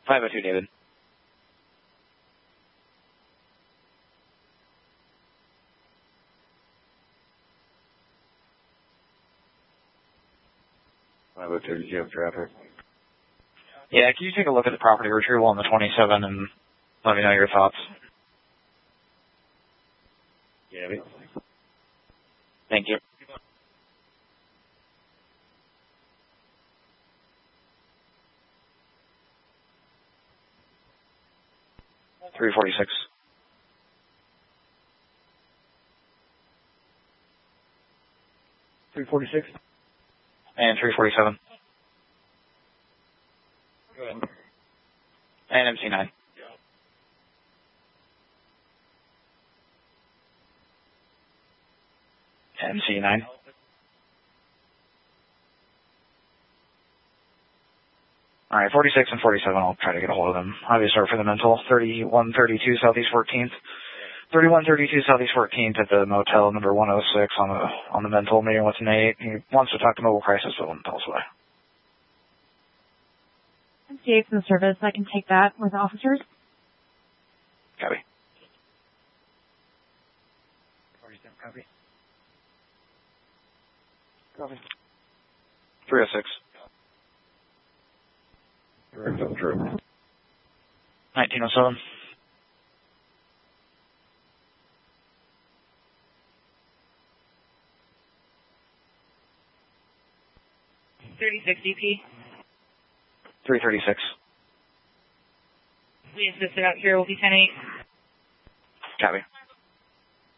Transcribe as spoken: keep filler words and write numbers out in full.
five oh two, David. five oh two, do you have traffic? Yeah, can you take a look at the property retrieval on the twenty-seven and let me know your thoughts? Yeah. Thank you. three forty-six. three forty-six? And three forty-seven. Go ahead. And M C nine. M C nine. Alright, forty-six and forty-seven, I'll try to get a hold of them. Obviously, start for the mental. thirty-one thirty-two Southeast fourteenth. thirty-one thirty-two Southeast fourteenth at the motel number one oh six on the on the mental, meeting with Nate. He wants to talk to mobile crisis, but won't tell us why. M C eight from the service. I can take that with officers. Copy. Copy. Copy. three oh six. Direct on true. nineteen oh seven. thirty-six D P. three thirty-six. We assisted out here. We'll be ten eight. Copy.